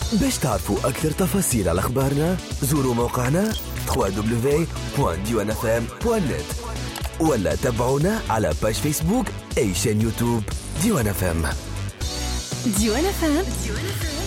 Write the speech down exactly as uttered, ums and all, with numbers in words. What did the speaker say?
باش تعرفوا أكثر تفاصيل على أخبارنا زوروا موقعنا دبليو دبليو دبليو دوت ديوان اف ام دوت نت ولا تابعونا على باج فيسبوك أي شان يوتيوب ديوان اف ام. ديوان اف ام